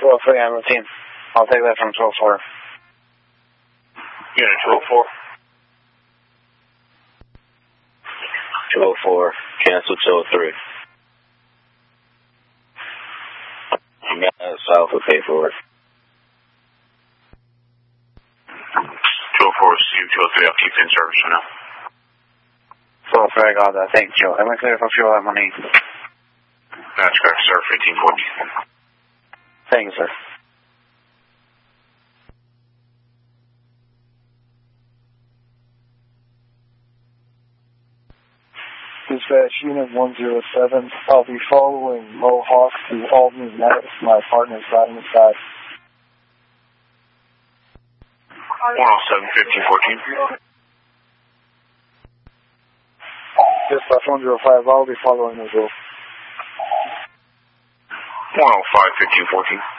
203, I'm routine. I'll take that from 204. Unit 204. 204, cancel 203. I'm south of paperwork. 204, see 203, I'll keep in service for now. 203, I got that. Thank you. Am I clear for fuel at money? That's correct, sir. 1540. Thank you, sir. Dispatch Unit 107. I'll be following Mohawk to Albany Medics. My partner's riding the side. 107, 1514. Dispatch 105. I'll be following as well. 105, 1514.